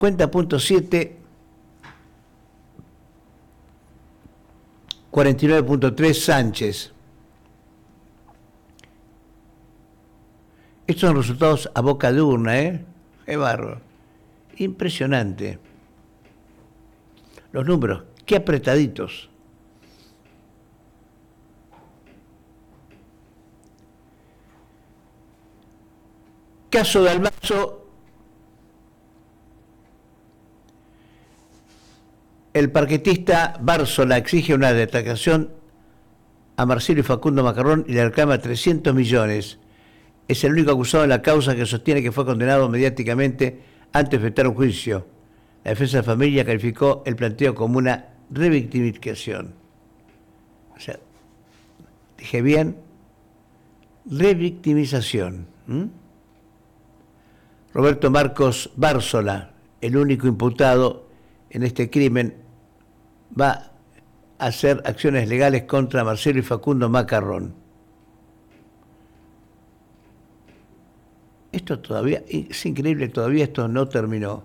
Cuenta punto 7, 49.3 Sánchez. Estos son resultados a boca de urna, ¿eh? Qué bárbaro. Impresionante. Los números, qué apretaditos. Caso de Almazo. El parquetista Bársola exige una destacación a Marcelo y Facundo Macarrón y le reclama 300 millones. Es el único acusado en la causa que sostiene que fue condenado mediáticamente antes de efectuar un juicio. La defensa de la familia calificó el planteo como una revictimización. O sea, dije bien, revictimización. Roberto Marcos Bársola, el único imputado en este crimen, va a hacer acciones legales contra Marcelo y Facundo Macarrón. Esto todavía, es increíble, todavía esto no terminó.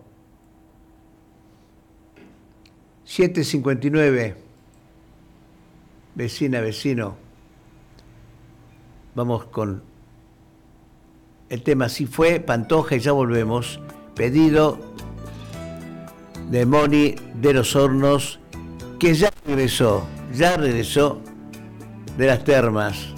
7:59, vecina, vecino. Vamos con el tema Si Fue, Pantoja, y ya volvemos. Pedido de Moni de los Hornos, que ya regresó de las termas.